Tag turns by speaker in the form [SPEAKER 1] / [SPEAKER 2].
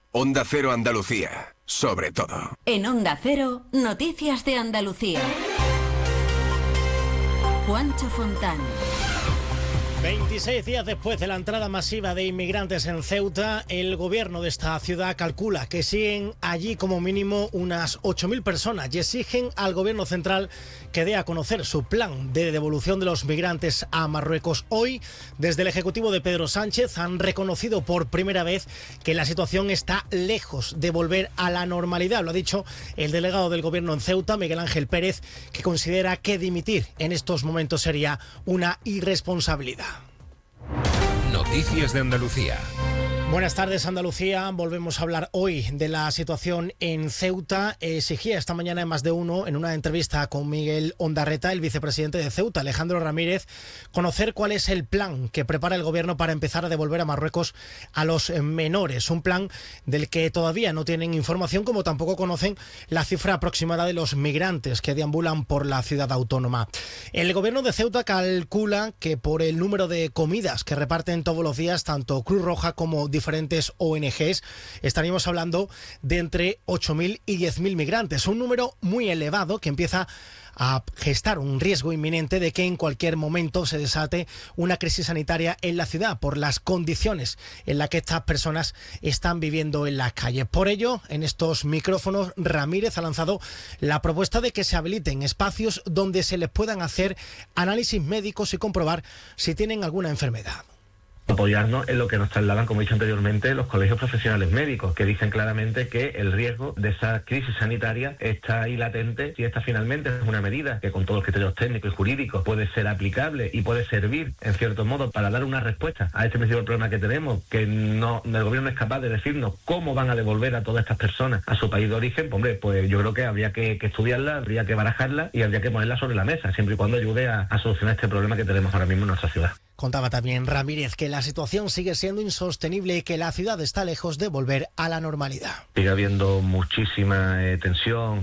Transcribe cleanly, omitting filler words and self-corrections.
[SPEAKER 1] Onda Cero Andalucía, sobre todo.
[SPEAKER 2] En Onda Cero, noticias de Andalucía. Juancho Fontán.
[SPEAKER 3] 26 días después de la entrada masiva de inmigrantes en Ceuta, el gobierno de esta ciudad calcula que siguen allí como mínimo unas 8.000 personas y exigen al gobierno central que dé a conocer su plan de devolución de los migrantes a Marruecos. Hoy, desde el Ejecutivo de Pedro Sánchez, han reconocido por primera vez que la situación está lejos de volver a la normalidad. Lo ha dicho el delegado del gobierno en Ceuta, Miguel Ángel Pérez, que considera que dimitir en estos momentos sería una irresponsabilidad.
[SPEAKER 4] Noticias de Andalucía.
[SPEAKER 3] Buenas tardes, Andalucía. Volvemos a hablar hoy de la situación en Ceuta. Exigía esta mañana en Más de Uno, en una entrevista con Miguel Ondarreta, el vicepresidente de Ceuta, Alejandro Ramírez, conocer cuál es el plan que prepara el gobierno para empezar a devolver a Marruecos a los menores. Un plan del que todavía no tienen información, como tampoco conocen la cifra aproximada de los migrantes que deambulan por la ciudad autónoma. El gobierno de Ceuta calcula que por el número de comidas que reparten todos los días, tanto Cruz Roja como diferentes ONGs, estaríamos hablando de entre 8.000 y 10.000 migrantes, un número muy elevado que empieza a gestar un riesgo inminente de que en cualquier momento se desate una crisis sanitaria en la ciudad por las condiciones en las que estas personas están viviendo en las calles. Por ello, en estos micrófonos, Ramírez ha lanzado la propuesta de que se habiliten espacios donde se les puedan hacer análisis médicos y comprobar si tienen alguna enfermedad.
[SPEAKER 5] Apoyarnos en lo que nos trasladan, como he dicho anteriormente, los colegios profesionales médicos, que dicen claramente que el riesgo de esa crisis sanitaria está ahí latente si esta finalmente es una medida que con todos los criterios técnicos y jurídicos puede ser aplicable y puede servir, en cierto modo, para dar una respuesta a este principal problema que tenemos, que el gobierno no es capaz de decirnos cómo van a devolver a todas estas personas a su país de origen. Hombre, pues yo creo que habría que estudiarla, habría que barajarla y habría que ponerla sobre la mesa, siempre y cuando ayude a solucionar este problema que tenemos ahora mismo en nuestra ciudad.
[SPEAKER 3] Contaba también Ramírez que la situación sigue siendo insostenible y que la ciudad está lejos de volver a la normalidad.
[SPEAKER 5] Sigue habiendo muchísima tensión